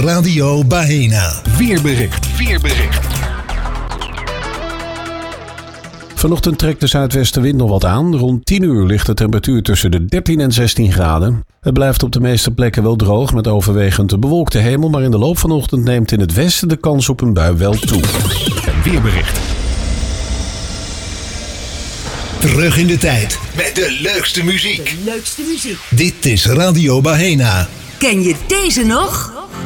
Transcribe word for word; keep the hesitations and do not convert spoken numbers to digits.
Radio Baena. Weerbericht. Weerbericht. Vanochtend trekt de zuidwestenwind nog wat aan. Rond tien uur ligt de temperatuur tussen de dertien en zestien graden. Het blijft op de meeste plekken wel droog met overwegend bewolkte hemel, maar in de loop van de ochtend neemt in het westen de kans op een bui wel toe. Weerbericht. Terug in de tijd met de leukste muziek. De leukste muziek. Dit is Radio Baena. Ken je deze nog?